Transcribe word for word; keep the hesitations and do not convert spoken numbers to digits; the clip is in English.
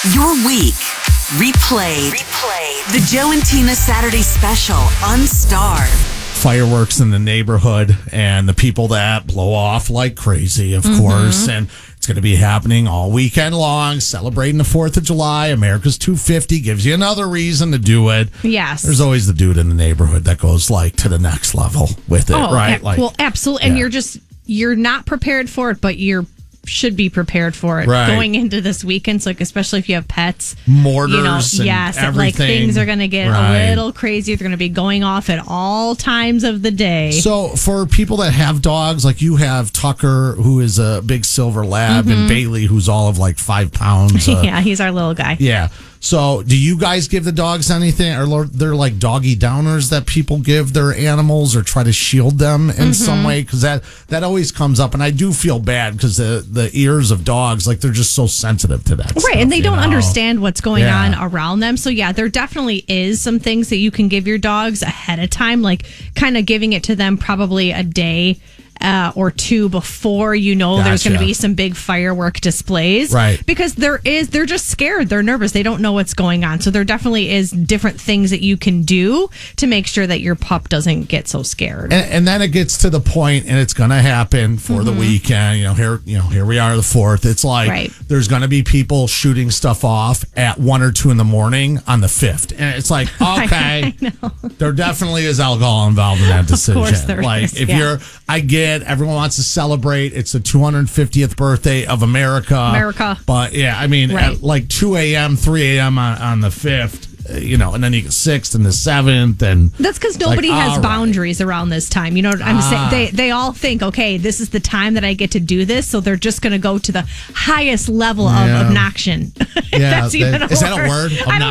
Your week replayed. Replayed. The Joe and Tina Saturday Special on Star. Fireworks in the neighborhood and the people that blow off like crazy, of mm-hmm. course. And it's going to be happening all weekend long, celebrating the fourth of July. America's two fifty gives you another reason to do it. Yes. There's always the dude in the neighborhood that goes like to the next level with it, oh, right? A- like, well, absolutely. And yeah. you're just, you're not prepared for it, but you're should be prepared for it right. going into this weekend. So like, especially if you have pets, mortars, you know, and yes, everything. like things are going to get right. a little crazy. They're going to be going off at all times of the day. So for people that have dogs, like you have Tucker, who is a big silver lab, mm-hmm. and Bailey, who's all of like five pounds. Uh, yeah, he's our little guy. Yeah. So, do you guys give the dogs anything? Or they're like doggy downers that people give their animals or try to shield them in mm-hmm. some way? Because that, that always comes up. And I do feel bad because the, the ears of dogs, like they're just so sensitive to that. Right. Stuff, and they don't know? understand what's going yeah. on around them. So, yeah, there definitely is some things that you can give your dogs ahead of time, like kind of giving it to them probably a day Uh, or two before you know gotcha. There's going to be some big firework displays. Right. Because there is, they're just scared. They're nervous. They don't know what's going on. So there definitely is different things that you can do to make sure that your pup doesn't get so scared. And, and then it gets to the point, and it's going to happen for mm-hmm. the weekend. You know, here, you know, here we are, the fourth. It's like right. there's going to be people shooting stuff off at one or two in the morning on the fifth, and it's like, okay, I know. There definitely is alcohol involved in that decision. Of course there like is, if yeah. you're, I get. Everyone wants to celebrate. It's the two hundred fiftieth birthday of America. America. But yeah, I mean, right. at like two a.m., three a.m. on, on the fifth, you know, and then you get sixth and the seventh. And that's because nobody like, has right. boundaries around this time. You know what I'm ah. saying? They, they all think, okay, this is the time that I get to do this. So they're just going to go to the highest level yeah. of obnoxion. Yeah, that's even that, a is word. that a word? I don't